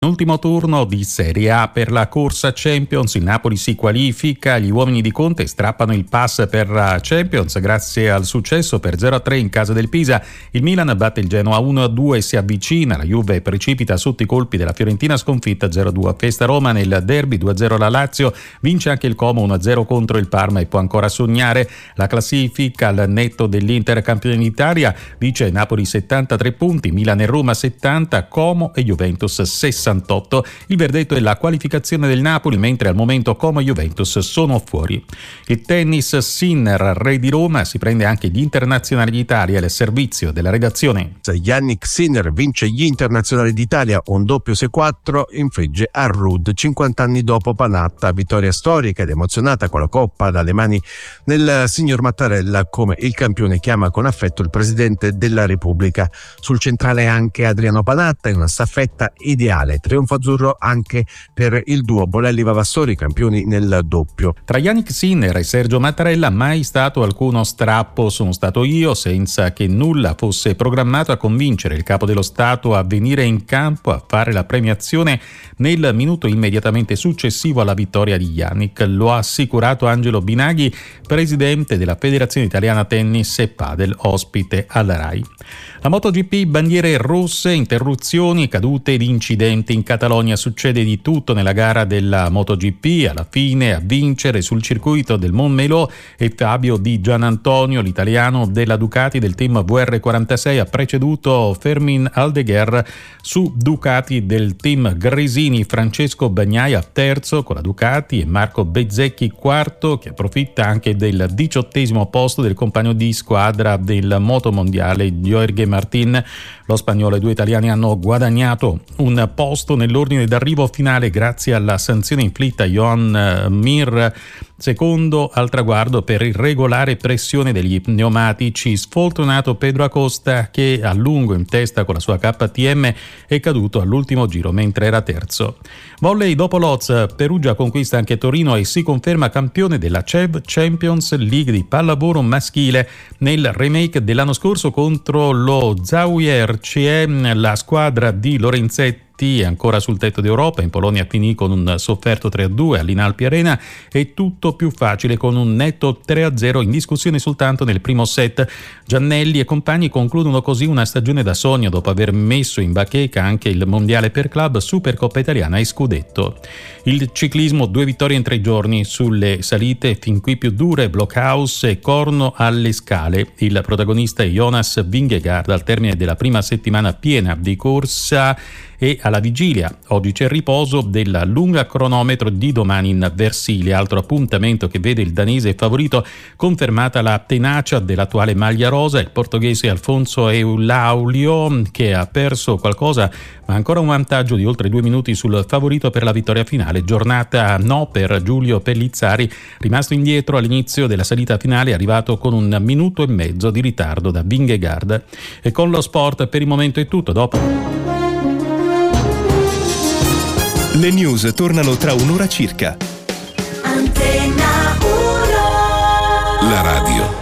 Ultimo turno di Serie A per la corsa Champions, il Napoli si qualifica, gli uomini di Conte strappano il pass per la Champions grazie al successo per 0-3 in casa del Pisa, il Milan batte il Genoa 1-2 e si avvicina, la Juve precipita sotto i colpi della Fiorentina sconfitta 0-2, festa Roma nel derby 2-0 la Lazio, vince anche il Como 1-0 contro il Parma e può ancora sognare, la classifica al netto dell'Inter campione d'Italia dice Napoli 73 punti, Milan e Roma 70, Como e Juventus 60. Il verdetto è la qualificazione del Napoli, mentre al momento Como e Juventus sono fuori. Il tennis, Sinner, re di Roma, si prende anche gli internazionali d'Italia al servizio della redazione. Yannick Sinner vince gli internazionali d'Italia, un doppio 6-4, infligge a Ruud 50 anni dopo Panatta, vittoria storica ed emozionata con la coppa dalle mani del signor Mattarella, come il campione chiama con affetto il presidente della Repubblica. Sul centrale anche Adriano Panatta in una staffetta ideale. Trionfo azzurro anche per il duo Bolelli-Vavassori, campioni nel doppio. Tra Yannick Sinner e Sergio Mattarella mai stato alcuno strappo, sono stato io, senza che nulla fosse programmato, a convincere il capo dello Stato a venire in campo a fare la premiazione nel minuto immediatamente successivo alla vittoria di Yannick. Lo ha assicurato Angelo Binaghi, presidente della Federazione Italiana Tennis e Padel, ospite alla RAI. La MotoGP, bandiere rosse, interruzioni, cadute ed incidenti in Catalogna, succede di tutto nella gara della MotoGP, alla fine a vincere sul circuito del Montmeló è Fabio Di Gianantonio, l'italiano della Ducati del team VR46, ha preceduto Fermin Aldeguer su Ducati del team Gresini, Francesco Bagnaia terzo con la Ducati e Marco Bezzecchi quarto, che approfitta anche del 18° posto del compagno di squadra del motomondiale Jorge Martin. Lo spagnolo e due italiani hanno guadagnato un posto nell'ordine d'arrivo finale grazie alla sanzione inflitta a Joan Mir, secondo al traguardo per irregolare pressione degli pneumatici. Sfortunato Pedro Acosta, che a lungo in testa con la sua KTM, è caduto all'ultimo giro mentre era terzo. Volley, dopo Lodz, Perugia conquista anche Torino e si conferma campione della CEV Champions League di pallavolo maschile. Nel remake dell'anno scorso contro lo Zawier CM, la squadra di Lorenzetti è ancora sul tetto d'Europa. In Polonia finì con un sofferto 3-2 all'Inalpi Arena e tutto più facile con un netto 3-0 in discussione soltanto nel primo set. Giannelli e compagni concludono così una stagione da sogno dopo aver messo in bacheca anche il mondiale per club, Supercoppa italiana e scudetto. Il ciclismo, 2 vittorie in 3 giorni sulle salite fin qui più dure, Blockhouse e Corno alle Scale. Il protagonista è Jonas Vingegaard al termine della prima settimana piena di corsa e alla vigilia. Oggi c'è il riposo della lunga cronometro di domani in Versilia, altro appuntamento che vede il danese favorito confermata la tenacia dell'attuale maglia rosa, il portoghese Alfonso Eulaulio, che ha perso qualcosa ma ancora un vantaggio di oltre 2 minuti sul favorito per la vittoria finale. Giornata no per Giulio Pellizzari, rimasto indietro all'inizio della salita finale, arrivato con 1 minuto e mezzo di ritardo da Vingegaard. E con lo sport per il momento è tutto. Dopo le news tornano tra un'ora circa. Antenna 1. La radio